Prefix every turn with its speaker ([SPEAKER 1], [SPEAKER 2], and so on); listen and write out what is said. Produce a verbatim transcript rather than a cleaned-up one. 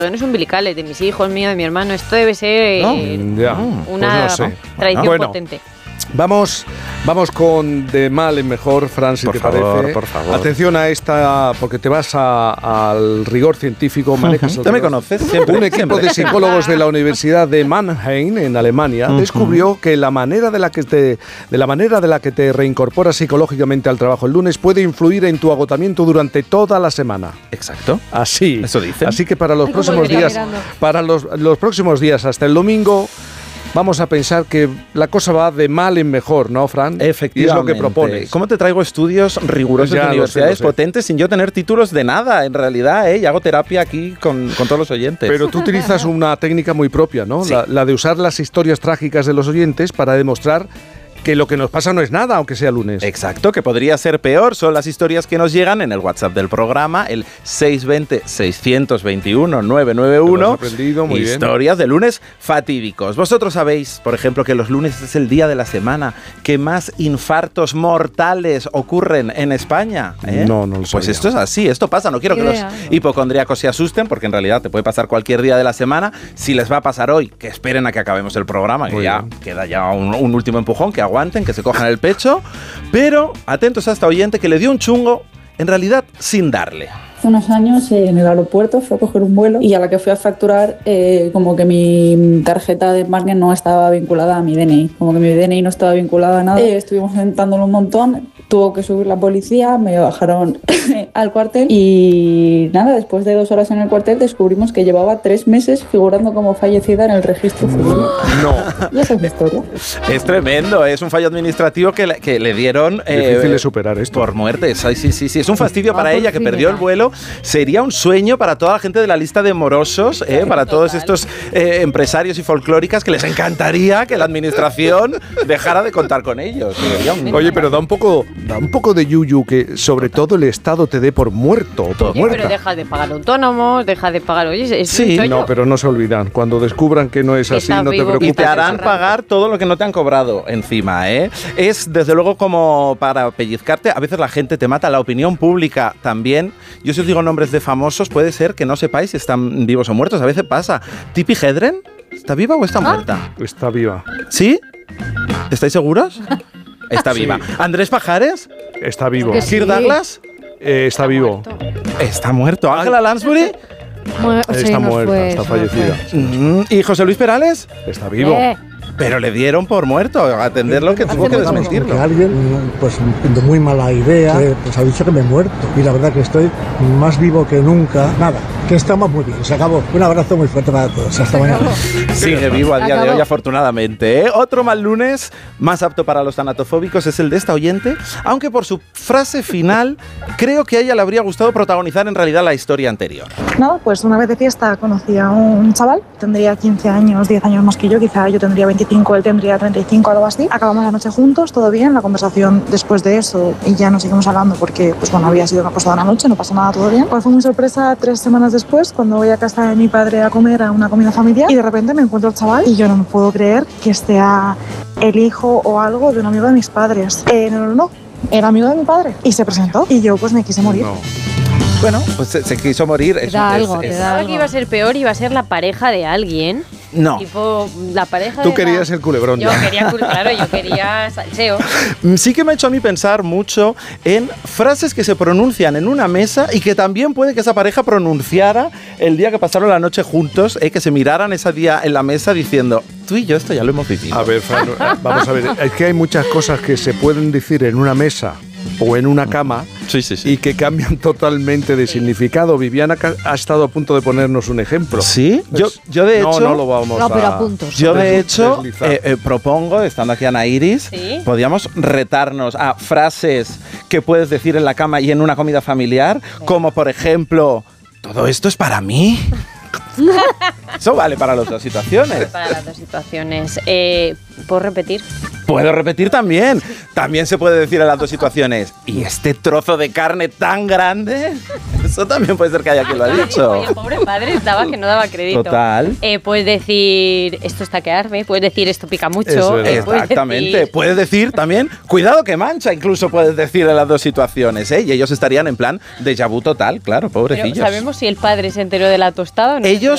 [SPEAKER 1] cordones umbilicales de mis hijos, mío, de mi hermano. Esto debe ser eh,
[SPEAKER 2] no, ya,
[SPEAKER 1] una
[SPEAKER 2] pues no sé.
[SPEAKER 1] tradición
[SPEAKER 2] bueno,
[SPEAKER 1] potente.
[SPEAKER 2] Vamos, vamos con de mal en mejor, Fran, si
[SPEAKER 3] por
[SPEAKER 2] te
[SPEAKER 3] favor,
[SPEAKER 2] parece.
[SPEAKER 3] Por favor,
[SPEAKER 2] Atención a esta, porque te vas a, al rigor científico. Manejas
[SPEAKER 3] uh-huh. ¿Te me conoces? Siempre,
[SPEAKER 2] Un equipo
[SPEAKER 3] siempre.
[SPEAKER 2] de psicólogos de la Universidad de Mannheim, en Alemania, uh-huh. descubrió que la manera de la que te, de la manera de la que te reincorporas psicológicamente al trabajo el lunes puede influir en tu agotamiento durante toda la semana.
[SPEAKER 3] Exacto.
[SPEAKER 2] Así.
[SPEAKER 3] Eso dicen.
[SPEAKER 2] Así que para los
[SPEAKER 1] Ay,
[SPEAKER 2] próximos días, mirando. para los, los próximos días hasta el domingo. Vamos a pensar que la cosa va de mal en mejor, ¿no, Fran?
[SPEAKER 3] Efectivamente.
[SPEAKER 2] Y es lo que propones.
[SPEAKER 3] ¿Cómo te traigo estudios rigurosos
[SPEAKER 2] Ya,
[SPEAKER 3] de universidades
[SPEAKER 2] lo sé, lo sé.
[SPEAKER 3] potentes sin yo tener títulos de nada, en realidad, ¿eh? Y hago terapia aquí con, con todos los oyentes.
[SPEAKER 2] Pero tú utilizas una técnica muy propia, ¿no?
[SPEAKER 3] Sí.
[SPEAKER 2] La, la de usar las historias trágicas de los oyentes para demostrar que lo que nos pasa no es nada, aunque sea lunes.
[SPEAKER 3] Exacto, que podría ser peor. Son las historias que nos llegan en el WhatsApp del programa, el seis dos cero, seis dos uno, nueve nueve uno.
[SPEAKER 2] Te lo has aprendido, muy
[SPEAKER 3] Historias
[SPEAKER 2] bien.
[SPEAKER 3] de lunes fatídicos. Vosotros sabéis, por ejemplo, que los lunes es el día de la semana que más infartos mortales ocurren en España, ¿eh?
[SPEAKER 2] No, no lo
[SPEAKER 3] Pues
[SPEAKER 2] sabía.
[SPEAKER 3] esto es así, esto pasa. No quiero que los hipocondríacos se asusten, porque en realidad te puede pasar cualquier día de la semana. Si les va a pasar hoy, que esperen a que acabemos el programa, que
[SPEAKER 2] Muy
[SPEAKER 3] ya
[SPEAKER 2] bien.
[SPEAKER 3] queda ya un, un último empujón, que aguanten, que se cojan el pecho, pero atentos a esta oyente que le dio un chungo, en realidad sin darle.
[SPEAKER 4] Hace unos años eh, en el aeropuerto fui a coger un vuelo y a la que fui a facturar eh, como que mi tarjeta de Magnum no estaba vinculada a mi D N I, como que mi D N I no estaba vinculada a nada. Eh, estuvimos intentándolo un montón, tuvo que subir la policía, me bajaron al cuartel y nada, después de dos horas en el cuartel descubrimos que llevaba tres meses figurando como fallecida en el registro civil.
[SPEAKER 2] No.
[SPEAKER 4] Y esa es mi historia.
[SPEAKER 3] Es tremendo, es un fallo administrativo que le, que le dieron eh,
[SPEAKER 2] Difícil de superar esto.
[SPEAKER 3] por muerte. Sí, sí, sí, sí. Es un fastidio
[SPEAKER 1] Ah,
[SPEAKER 3] para
[SPEAKER 1] por
[SPEAKER 3] ella que
[SPEAKER 1] fin,
[SPEAKER 3] perdió el
[SPEAKER 1] era.
[SPEAKER 3] vuelo. Sería un sueño para toda la gente de la lista de morosos, eh, para todos estos eh, empresarios y folclóricas que les encantaría que la administración dejara de contar con ellos. Sería un-
[SPEAKER 2] Oye, pero da un poco, da un poco de yuyu que sobre todo el Estado te dé por muerto o por
[SPEAKER 1] Oye,
[SPEAKER 2] muerta.
[SPEAKER 1] pero deja de pagar autónomos, deja de pagar... Oye, es
[SPEAKER 3] Sí,
[SPEAKER 1] un sueño.
[SPEAKER 2] No, pero no se olvidan. Cuando descubran que no es
[SPEAKER 1] Que
[SPEAKER 2] así,
[SPEAKER 1] está
[SPEAKER 2] no te
[SPEAKER 1] vivo, que
[SPEAKER 3] Y
[SPEAKER 2] preocupes.
[SPEAKER 3] te harán pagar todo lo que no te han cobrado encima, ¿eh? Es desde luego como para pellizcarte. A veces la gente te mata, la opinión pública también. Yo si os digo nombres de famosos, puede ser que no sepáis si están vivos o muertos. A veces pasa. ¿Tippi Hedren? ¿Está viva o está muerta?
[SPEAKER 2] Está viva.
[SPEAKER 3] ¿Sí? ¿Estáis seguros? Está viva. ¿Andrés Pajares?
[SPEAKER 2] Está vivo.
[SPEAKER 1] Que sí.
[SPEAKER 3] ¿Kirk Douglas?
[SPEAKER 2] Eh, está vivo.
[SPEAKER 1] muerto.
[SPEAKER 3] Está muerto. ¿Ángela Lansbury?
[SPEAKER 5] Mu- sí,
[SPEAKER 2] Está
[SPEAKER 5] no
[SPEAKER 2] muerta,
[SPEAKER 5] fue,
[SPEAKER 2] está
[SPEAKER 5] no fue.
[SPEAKER 2] fallecida.
[SPEAKER 3] Mm, ¿Y José Luis Perales?
[SPEAKER 2] Está vivo.
[SPEAKER 5] Eh,
[SPEAKER 3] Pero le dieron por muerto. Atender lo que tuvo que desmentirlo.
[SPEAKER 6] Que alguien, pues de muy mala idea, eh, pues ha dicho que me he muerto. Y la verdad que estoy más vivo que nunca. Nada, que estamos muy bien. Se acabó. Un abrazo muy fuerte para todos. Hasta mañana.
[SPEAKER 3] Sigue vivo a día de
[SPEAKER 5] Acabó.
[SPEAKER 3] hoy, afortunadamente, ¿eh? Otro mal lunes, más apto para los tanatofóbicos, es el de esta oyente, aunque por su frase final, creo que a ella le habría gustado protagonizar en realidad la historia anterior.
[SPEAKER 7] Nada, pues una vez de fiesta conocí a un chaval, tendría quince años, diez años más que yo, quizá yo tendría veinticinco, él tendría treinta y cinco, algo así. Acabamos la noche juntos, todo bien, la conversación después de eso y ya nos seguimos hablando porque, pues bueno, había sido una pasada una noche, no pasa nada, todo bien. Pues fue muy sorpresa tres semanas después, cuando voy a casa de mi padre a comer a una comida familiar y de repente me encuentro al chaval y yo no me puedo creer que sea el hijo o algo de un amigo de mis padres. Eh, no, no, no. Era amigo de mi padre y se presentó y yo pues me quise morir.
[SPEAKER 2] No.
[SPEAKER 3] Bueno, pues se, se quiso morir.
[SPEAKER 5] Te
[SPEAKER 3] es-
[SPEAKER 5] da
[SPEAKER 3] es-
[SPEAKER 5] algo, te
[SPEAKER 3] es-
[SPEAKER 5] da
[SPEAKER 1] Pensaba que iba a ser peor, iba a ser la pareja de alguien.
[SPEAKER 3] No.
[SPEAKER 1] Tipo, la pareja
[SPEAKER 2] Tú
[SPEAKER 1] de
[SPEAKER 2] querías
[SPEAKER 1] la...
[SPEAKER 2] el culebrón
[SPEAKER 1] Yo
[SPEAKER 2] ya.
[SPEAKER 1] quería, cul- claro, yo quería salseo.
[SPEAKER 3] Sí que me ha hecho a mí pensar mucho en frases que se pronuncian en una mesa y que también puede que esa pareja pronunciara el día que pasaron la noche juntos, eh, que se miraran ese día en la mesa diciendo, tú y yo esto ya lo hemos vivido.
[SPEAKER 2] A ver, Fran, vamos a ver. Es que hay muchas cosas que se pueden decir en una mesa o en una cama
[SPEAKER 3] Sí, sí, sí.
[SPEAKER 2] y que cambian totalmente de significado. Viviana ca- ha estado a punto de ponernos un ejemplo.
[SPEAKER 3] ¿Sí? Yo,
[SPEAKER 2] Pues,
[SPEAKER 3] yo de
[SPEAKER 2] no,
[SPEAKER 3] hecho...
[SPEAKER 2] no lo vamos
[SPEAKER 5] no,
[SPEAKER 2] a...
[SPEAKER 5] pero a puntos.
[SPEAKER 3] Yo de
[SPEAKER 2] Des-
[SPEAKER 3] hecho
[SPEAKER 2] deslizar.
[SPEAKER 3] eh, eh, propongo, estando aquí Ana Iris,
[SPEAKER 1] Sí.
[SPEAKER 3] podíamos retarnos a frases que puedes decir en la cama y en una comida familiar, como por ejemplo, ¿todo esto es para mí? Eso vale para las dos situaciones.
[SPEAKER 1] Para las dos situaciones. Eh, ¿Puedo repetir?
[SPEAKER 3] Puedo repetir también. También se puede decir en las dos situaciones. ¿Y este trozo de carne tan grande? Eso también puede ser que haya quien lo ha dicho.
[SPEAKER 1] Oye, el pobre padre estaba que no daba crédito.
[SPEAKER 3] Total.
[SPEAKER 1] Eh, puedes decir, esto está que arde. Puedes decir, esto pica mucho.
[SPEAKER 2] Eso es.
[SPEAKER 1] eh, puedes
[SPEAKER 3] Exactamente.
[SPEAKER 1] decir-
[SPEAKER 3] Puedes decir también, cuidado que mancha, incluso puedes decir en las dos situaciones, ¿eh? Y ellos estarían en plan déjà vu total, claro,
[SPEAKER 1] Pero,
[SPEAKER 3] pobrecillos.
[SPEAKER 1] ¿sabemos si el padre se enteró de la tostada o no? se
[SPEAKER 3] Ellos